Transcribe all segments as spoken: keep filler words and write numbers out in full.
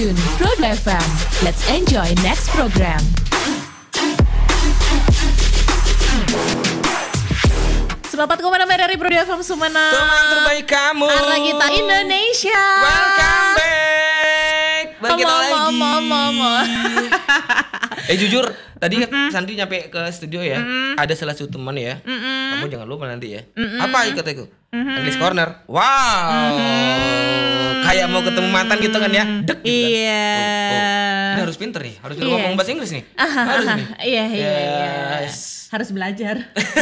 Roda F M. Let's enjoy next program. Selamat kemana dari Roda F M Sumenep. Teman terbaik kamu. Arah kita Indonesia. Welcome back. Balik kita lagi. Eh jujur, tadi kan Sandri nyampe ke studio ya. Mm-mm. Ada salah satu teman ya. Mm-mm. Kamu jangan lupa nanti ya. Mm-mm. Apa ikut-ikut? Mm-hmm. English Corner. Wow. Mm-hmm. Kayak mau ketemu mantan gitu kan ya. Dek gitu kan. Iya. Oh, oh. Ini harus pinter nih. Harus yeah. ngomong bahasa Inggris nih. Harus nih. Iya, iya, iya. Harus belajar.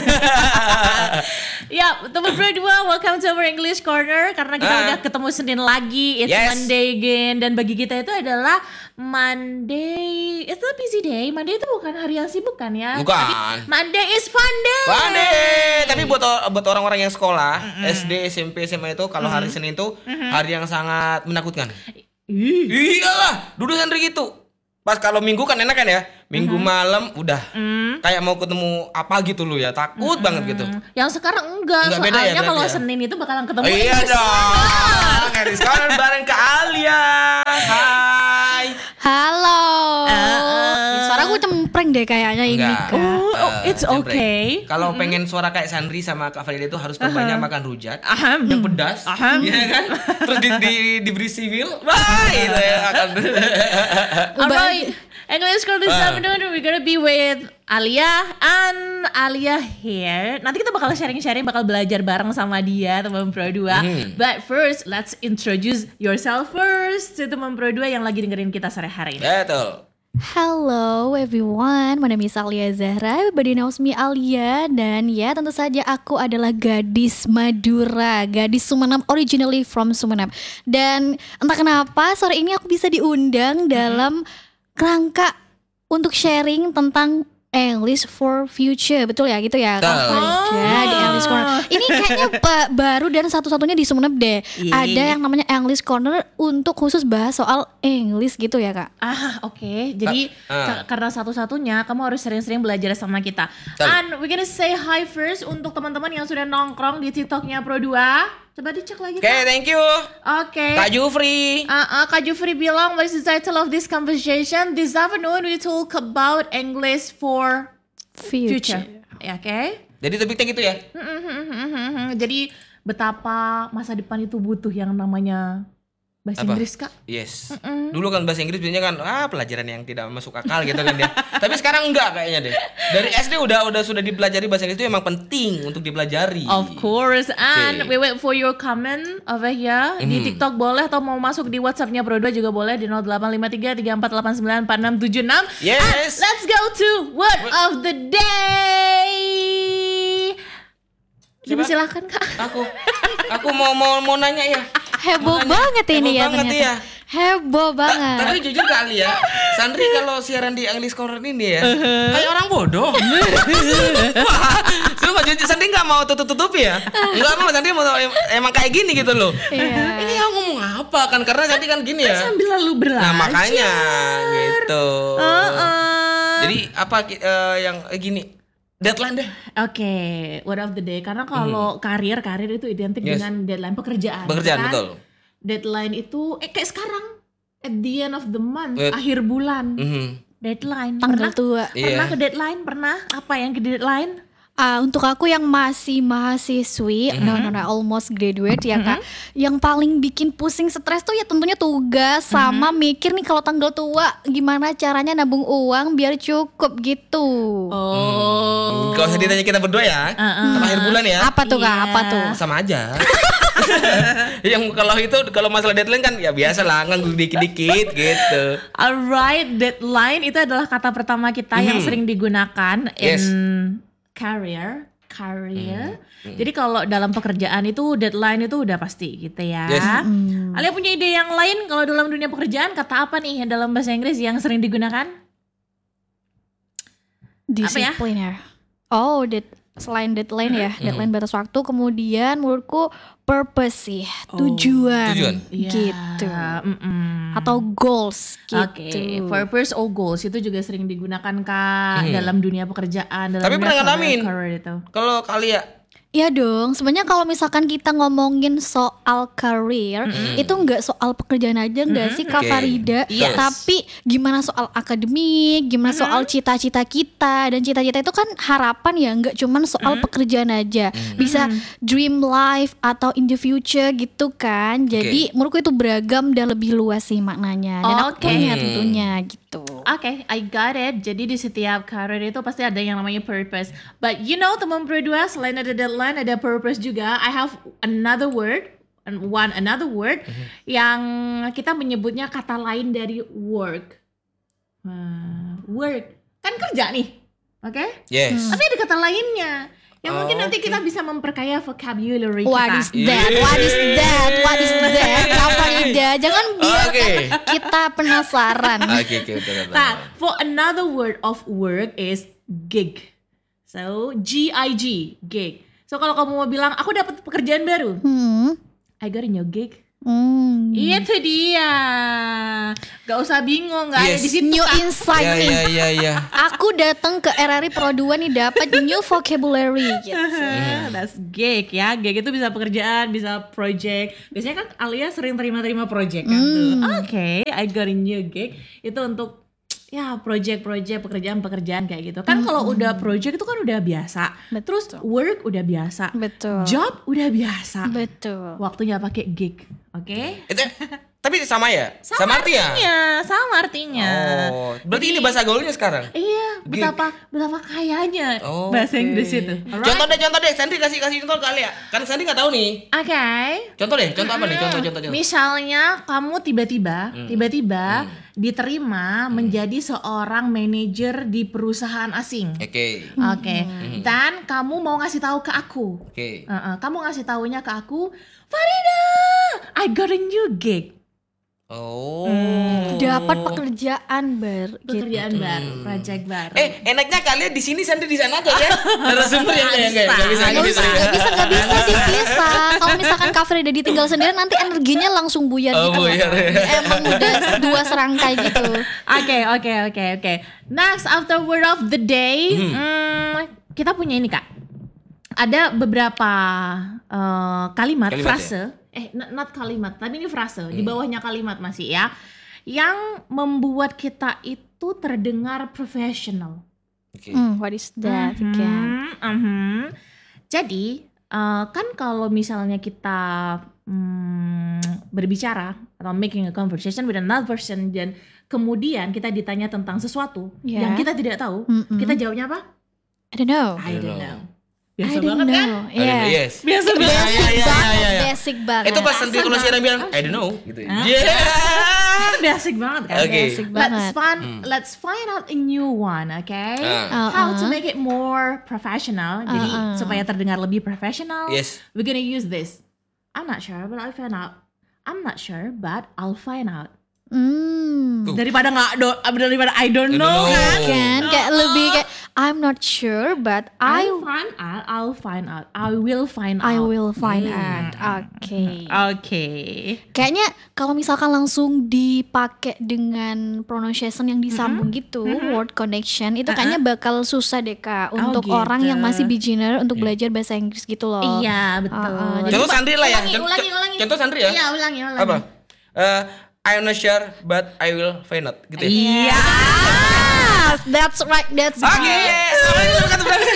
Ya, teman berdua, welcome to our English Corner. Karena kita uh. udah ketemu Senin lagi. It's yes. Monday again. Dan bagi kita itu adalah Monday. It's a busy day. Monday itu bukan hari yang sibuk kan ya? Bukan. Tapi Monday is fun day. Fun day. Tapi buat buat orang-orang yang sekolah, mm-hmm. S D, S M P, S M A itu kalau mm-hmm. hari Senin itu mm-hmm. hari yang sangat menakutkan. Ih. Iyalah, dulu Sandri gitu. Pas kalau Minggu kan enak kan ya. Minggu mm-hmm. malam udah mm. kayak mau ketemu apa gitu loh ya. Takut mm-hmm. banget gitu. Yang sekarang enggak, enggak soalnya ya, kalau ya? Senin itu bakalan ketemu. Oh, iya dong. Hari sekarang bareng Kak Alia. Hai. Halo. Uh, uh. Suara gue cempreng deh kayaknya ini Kak. Oh, oh, it's okay. Kalau mm-hmm. pengen suara kayak Sandri sama Kak Farida itu harus perbanyak uh-huh. makan rujak Aham. yang pedas, Aham. ya kan? Terus di, di, diberi civil, wah itu ya akan. Alright, English Corner this afternoon we're gonna be with Alia and Alia here. Nanti kita bakal sharing-sharing, bakal belajar bareng sama dia teman Pro dua. Mm. But first, let's introduce yourself first to teman Pro dua yang lagi dengerin kita sore hari ini. Betul. Hello everyone, my name is Alia Zahra, everybody knows me Alia. Dan ya tentu saja aku adalah gadis Madura, gadis Sumenep, originally from Sumenep. Dan entah kenapa sore ini aku bisa diundang dalam kerangka untuk sharing tentang English for Future, betul ya gitu ya Kak Farida di English Corner. Ini kayaknya ba- baru dan satu-satunya di Sumenep deh. Yeah. Ada yang namanya English Corner untuk khusus bahas soal English gitu ya Kak. Ah oke, okay. Jadi uh, uh. K- karena satu-satunya kamu harus sering-sering belajar sama kita. Tell. And we're gonna say hi first untuk teman-teman yang sudah nongkrong di TikToknya Pro dua. Coba dicek lagi. Oke, okay, thank you. Oke. Okay. Kak Jufri. Uh, uh, Kak Jufri bilang, what is the title of this conversation? This afternoon we talk about English for future. Ya, oke. Okay? Jadi topiknya gitu ya? Jadi betapa masa depan itu butuh yang namanya bahasa apa? Inggris Kak? Yes. Mm-mm. Dulu kan bahasa Inggris biasanya kan ah pelajaran yang tidak masuk akal gitu kan dia. Tapi sekarang enggak kayaknya deh. Dari S D udah udah sudah dipelajari bahasa Inggris itu emang penting untuk dipelajari. Of course. And okay. we wait for your comment over here. Mm-hmm. Di TikTok boleh atau mau masuk di WhatsApp-nya Pro dua juga boleh di nol delapan lima tiga tiga empat delapan sembilan empat enam tujuh enam. Yes. And let's go to word What? of the day. Coba silahkan Kak. Aku aku mau mau mau nanya ya. Heboh banget ini Heboh ya banget ternyata. Ya. Heboh banget. Ta- tapi jujur kali ya, Sandri kalau siaran di English Corner ini ya, uh-huh. kayak orang bodoh. Sumpah jujur Sandri nggak mau tutup-tutupi ya. Nggak mau, Sandri mau emang kayak gini gitu loh. Yeah. Ini yang ngomong apa kan? Karena Sandri kan gini ya. Sambil lalu belajar. Nah makanya gitu. Uh-uh. Jadi apa uh, yang gini? Deadline deh. Oke, okay. word of the day. Karena kalau mm. karir, karir itu identik yes. dengan deadline pekerjaan. Pekerjaan, kan? Betul. Deadline itu, eh kayak sekarang, at the end of the month, It, akhir bulan, mm-hmm. deadline. Tanggal tua. Pernah yeah. ke deadline? Pernah? Apa yang ke deadline? Uh, untuk aku yang masih mahasiswi, mm-hmm. no, no, no, almost graduate ya Kak, mm-hmm. yang paling bikin pusing stres tuh ya tentunya tugas mm-hmm. sama mikir nih kalau tanggal tua gimana caranya nabung uang biar cukup gitu. Oh. Hmm. Gak usah ditanya kita berdua ya, uh-uh. sama akhir bulan ya. Apa tuh Kak? Yeah. Apa tuh? Sama aja. Yang kalau itu kalau masalah deadline kan ya biasa lah nganggur dikit-dikit gitu. Alright, deadline itu adalah kata pertama kita mm-hmm. yang sering digunakan yes. in career, career. Mm-hmm. Jadi kalau dalam pekerjaan itu deadline itu udah pasti gitu ya. Yes. Mm. Alia punya ide yang lain kalau dalam dunia pekerjaan kata apa nih dalam bahasa Inggris yang sering digunakan? Disipliner. Ya? Oh, dead, selain deadline ya, mm-hmm. deadline batas waktu. Kemudian menurutku purpose sih, oh, tujuan, tujuan. gitu. Yeah. Atau goals gitu. Oke, okay. Purpose or goals itu juga sering digunakan Kak hmm. dalam dunia pekerjaan, dalam Tapi dunia pernah ngalamin career itu. Kalau kali ya Iya dong, sebenarnya kalau misalkan kita ngomongin soal career, Mm-hmm. itu nggak soal pekerjaan aja nggak sih Kak Oke. Farida? Yes. Tapi gimana soal akademik, gimana soal cita-cita kita, dan cita-cita itu kan harapan ya, nggak cuman soal pekerjaan aja, bisa dream life atau in the future gitu kan. Jadi menurutku itu beragam dan lebih luas sih maknanya, dan aku Oke. punya tentunya gitu. Oke, I got it. Jadi di setiap karir itu pasti ada yang namanya purpose. But you know teman berdua, selain ada deadline, ada purpose juga. I have another word, and one another word yang kita menyebutnya kata lain dari work. Uh, work kan kerja nih, oke? Yes. Tapi ada kata lainnya yang Oh, mungkin nanti oke. kita bisa memperkaya vocabulary What kita. is that? What is that? What is that? Kak Farida, jangan biarkan Oke. kita penasaran. Oke oke betul betul. Nah, for another word of work is gig. So G I G, gig. So kalau kamu mau bilang aku dapat pekerjaan baru, Hmm. I got a new gig. Hmm. Itu dia. Gak usah bingung, gak ada Yes. di situ. New Kak. insight Iya nih. iya iya iya. Aku datang ke R R I Pro dua nih dapat new vocabulary gitu. That's gig ya. Gig itu bisa pekerjaan, bisa project. Biasanya kan Alia sering terima-terima project kan tuh. Oke, I got a new gig. Itu untuk ya project-project, pekerjaan-pekerjaan kayak gitu. Kan kalau udah project itu kan udah biasa. Betul. Terus work udah biasa. Betul. Job udah biasa. Betul. Waktunya pakai gig. Oke? Itu tapi sama ya? Sama, artinya? artinya, sama artinya. Oh, berarti ini bahasa gaulnya sekarang. Iya, Gig. betapa betapa kayanya Oh, bahasa oke. Inggris itu. Alright? Contoh deh, contoh deh. Sandri kasih kasih contoh kali ya. Kan Sandri nggak tahu nih. Oke. Contoh deh, contoh apa nih? Contoh contoh contoh. Misalnya kamu tiba-tiba, tiba-tiba diterima menjadi seorang manajer di perusahaan asing. Oke. Oke. Dan kamu mau ngasih tahu ke aku. Oke. Uh-uh, kamu ngasih taunya ke aku, Farida, I got a new gig. Oh. Dapat pekerjaan ber gitu. Pekerjaan baru, project baru. Eh, enaknya kalian di sini Sandri di sana aja ya. Narasumber yang kayak enggak Bisa. bisa Nggak nggak bisa, bisa. nggak bisa, nggak bisa dipisah. Kalau misalkan Kak Farida ditinggal sendiri, nanti energinya langsung buyar Oh, gitu. buyar. Emang udah dua serangkai gitu. Oke, oke, oke, oke. Next, after word of the day, hmm, kita punya ini Kak. Ada beberapa eh, kalimat, Kalimat frase, eh not, not kalimat, tapi ini frase, di bawahnya kalimat masih ya, yang membuat kita itu terdengar profesional. Oke. Hmm, what is that again? Mhm, mhm. Jadi eh, kan kalau misalnya kita hmm, berbicara atau making a conversation with another person dan kemudian kita ditanya tentang sesuatu Ya. yang kita tidak tahu, Mm-mm. kita jawabnya apa? I don't know. I don't know. I Biasa don't banget kan? know. I don't know, Iya. Yes. Biasa Iya, banget. iya, Basic iya, banget, iya, iya. basic banget. Itu pas nanti kalau Syara bilang I don't know gitu. Yeah. Basic banget kan? Oke. Basic Let's banget. find let's find out a new one, okay? Ah. How to Uh-uh. make it more professional. Jadi Uh-uh. supaya terdengar lebih profesional. Yes. We're gonna use this. I'm not sure, but I'll find out. I'm not sure, but I'll find out. Hmm. Tuh. Daripada nggak do, daripada I don't I don't know know. kan? Kan kayak lebih kayak I'm not sure but I I'll find out. I'll find out. I will find out. I will find out. Oke. Oke. Kayaknya kalau misalkan langsung dipakai dengan pronunciation yang disambung gitu, word connection, itu kayaknya bakal susah deh Kak Oh, untuk gitu. orang yang masih beginner untuk belajar bahasa Inggris gitu loh. Iya betul. Uh-uh. Jadi Contoh Sandri lah ya. ulangi, Contoh- ulangi, ulangi. Contoh Sandri ya. Iya ulangi, ulangi. Apa? Eh, I'm not sure but I will find out gitu ya. Iya. Yes, that's right, that's Oke. right. Sama ini kata berarti.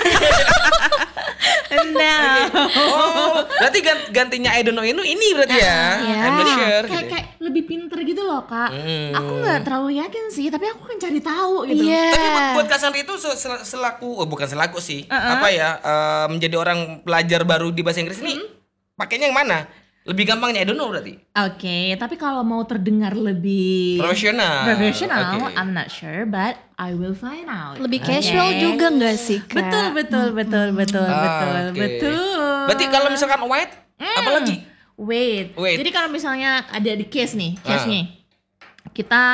Nah. Oh, berarti gan- gantinya I don't know ini ini berarti ya. Iya. I'm not sure Kayak gitu. kayak lebih pinter gitu loh kak. Hmm. Aku nggak terlalu yakin sih, tapi aku kan cari tahu gitu. Iya. Tapi buat, buat Kak Sandri itu se- sel- selaku, oh bukan selaku sih, apa ya, eh, menjadi orang pelajar baru di bahasa Inggris ini, pakainya yang mana? Lebih gampangnya I don't know berarti. Oke, tapi kalau mau terdengar lebih Profesional. profesional, Oke. I'm not sure, but I will find out. Lebih Oke. casual juga nggak sih Kak? Betul, betul, betul, betul, Ah, betul, oke. betul. Berarti kalau misalkan white, apa lagi? Wait. Wait. Jadi kalau misalnya ada di case nih, case Ah. nih, kita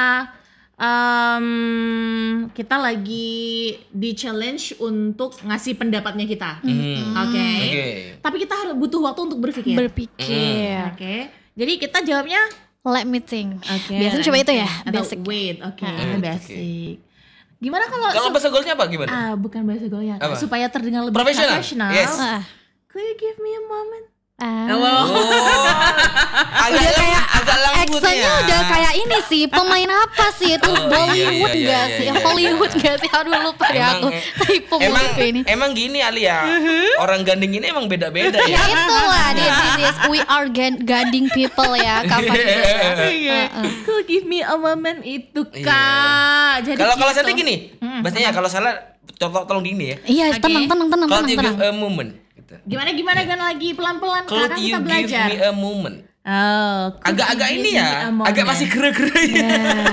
um, kita lagi di challenge untuk ngasih pendapatnya kita. Oke. Hmm. Oke. Tapi kita harus butuh waktu untuk berpikir. Berpikir. Oke. Jadi kita jawabnya Let me think. oke. Biasanya coba itu ya, Atau basic. wait, oke, Hmm, itu oke. basic. Gimana kalau Kalau sup- bahasa gaulnya apa gimana? ah bukan bahasa gaulnya, Apa? supaya terdengar lebih Profesional. profesional. Yes. Ah, Could you give me a moment? Ah. Oh. Oh, agak Udah kayak agak lembut Actionnya ya. udah kayak ini sih, pemain apa sih itu? Oh, iya, Bollywood iya, iya, gak iya, sih? iya, iya. Hollywood gak sih? Aduh lupa deh Emang, aku. eh, Typo emang mulutku ini. emang gini Alia, orang ganding ini emang beda-beda Ya ya. itulah, this is we are gan- guarding people ya, Kak Fadila ya. Iya. Could you give me a moment itu Iya. Kak. Jadi Kalau kalau gitu. Santi gini, bahasanya kalau salah tolong tolong gini ya. Iya, Oke. tenang, tenang, tenang, Kalau tenang, you tenang. give a moment gitu. Gimana gimana kan lagi pelan-pelan Kalau Kak, kan you kita give belajar. me a moment. Oh, could Agak-agak you ini give me ya, a moment? agak masih kere-kere ya.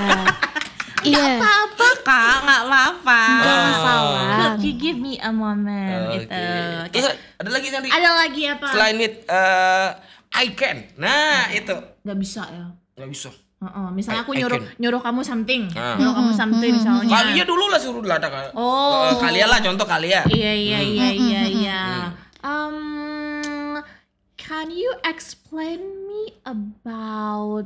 Gak Iya. apa-apa Kak, gak apa-apa. Nggak masalah. Could you give me a moment Oke. gitu. Oke. Terus ada lagi Santi. Ada lagi apa? Selain it, eh, I can. Nah, itu. Gak bisa ya. Nggak bisa. Heeh, misalnya aku I- I nyuruh can. nyuruh kamu something, Ah. nyuruh kamu something misalnya. Kalian dulu lah suruh lah ada. Oh. Eh, kalian lah contoh kalian. Iya iya iya iya iya. Um, can you explain me about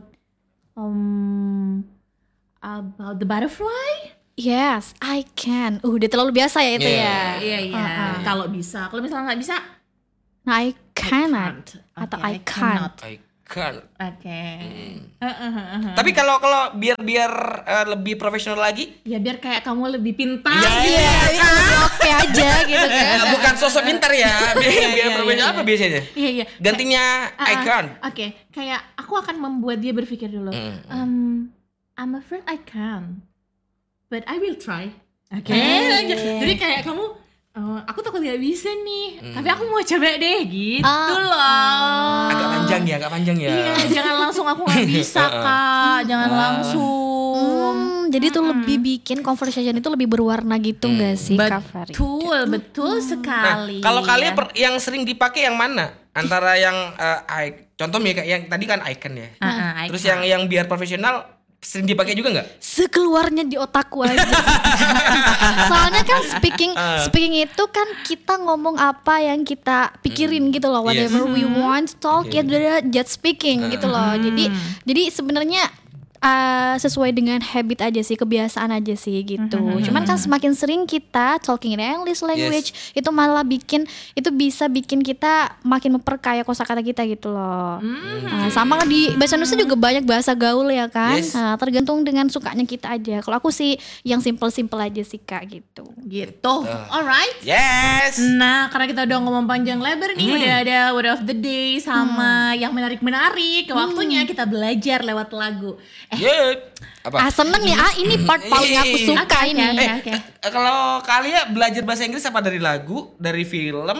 um about the butterfly? Yes, I can. Uh, udah terlalu biasa ya itu Yeah. ya. Iya iya. Uh-uh. Kalau bisa, kalau misalnya nggak bisa, Nah, I cannot can't. atau Okay, I I can't. I cannot. can. Oke. Uh, uh, uh, uh. Tapi kalau kalau biar biar eh, lebih profesional lagi, Ya biar kayak kamu lebih pintar. Iya, gitu iya, ya, Iya, Kak. oke aja gitu kan. eh, bukan sosok pintar ya. Biar, Iya, biar iya, profesional iya, apa iya. biasanya? Iya iya. Gantinya Ah, I ah. can. Oke, kayak aku akan membuat dia berpikir dulu. Mm. Um, I'm afraid I can, but I will try. Oke. Oh. Jadi kayak kamu, oh, aku takut gak bisa nih, tapi aku mau coba deh, gitu Ah. loh. Agak panjang ya, agak panjang ya. Iya, jangan langsung aku gak bisa kak, jangan Ah. langsung. Hmm, jadi tuh lebih bikin conversation itu lebih berwarna gitu nggak sih, Kak Fari? Betul, betul Nah, sekali. kalau kalian per- yang sering dipakai yang mana? Antara yang eh, I, contoh nih kayak yang tadi kan icon ya. Ah, ah, I Terus can. yang yang biar profesional sering dipakai juga nggak? Sekeluarnya di otakku aja. Soalnya kan speaking speaking itu kan kita ngomong apa yang kita pikirin gitu loh. Whatever we want to talk Oke. ya udah just speaking gitu loh. Jadi jadi sebenarnya uh, sesuai dengan habit aja sih, kebiasaan aja sih gitu. Cuman kan semakin sering kita talking in English language itu malah bikin itu bisa bikin kita makin memperkaya kosakata kita gitu loh. Nah, sama di bahasa Indonesia juga banyak bahasa gaul ya kan. Yes. Nah, tergantung dengan sukanya kita aja. Kalau aku sih yang simple-simple aja sih Kak gitu. Gitu. Alright. Yes. Nah, karena kita udah ngomong panjang lebar nih, udah ada word of the day sama yang menarik-menarik. Waktunya kita belajar lewat lagu. Eh, Yep. Apa? Ah seneng nih, ah ini part paling aku Ih. suka Oke, ini. oke, Eh, oke. eh, kalau kalian belajar bahasa Inggris apa dari lagu, dari film,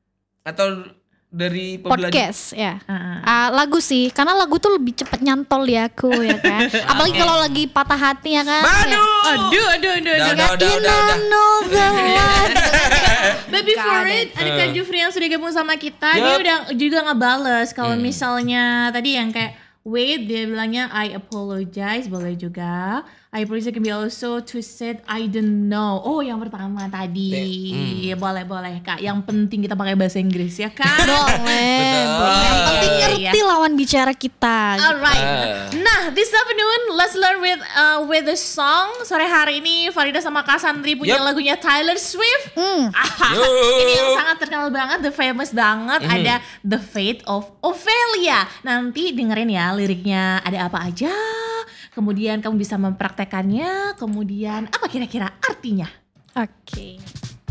atau dari pembelajaran? Podcast ya. Ah, Ah, lagu sih, karena lagu tuh lebih cepet nyantol di aku ya kan. Apalagi kalau lagi patah hati ya kan. Aduh. Aduh, aduh, aduh, Udah, aduh. udah, udah, In udah, udah. another life. But before Got it, ada Kak Jufri yang sudah gabung sama kita. Dia Yup. udah juga ngebales kalau misalnya tadi yang kayak wait, dia bilangnya I apologize, boleh juga. I apologize can be also twisted, I don't know. Oh, yang pertama tadi. Boleh, boleh Kak. Yang penting kita pakai bahasa Inggris ya Kak. Boleh, Betul. boleh. Yang penting Iya. ngerti lawan bicara kita. Alright. Ah. Nah, this afternoon let's learn with uh, with the song. Sore hari ini Farida sama Kak Sandri punya Yup. lagunya Taylor Swift. Hmm. Ah, Yup. ini yang sangat terkenal banget, the famous banget. Ada The Fate of Ophelia. Nanti dengerin ya liriknya ada apa aja. Kemudian kamu bisa mempraktekannya. Kemudian apa kira-kira artinya? Oke.